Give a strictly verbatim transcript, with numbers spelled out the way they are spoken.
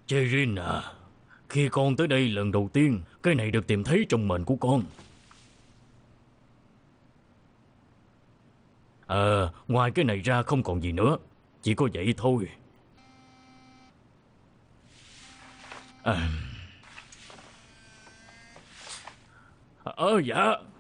Cherin à, khi con tới đây lần đầu tiên, cái này được tìm thấy trong mệnh của con. Ờ, ngoài cái này ra không còn gì nữa. Chỉ có vậy thôi. À, ờ dạ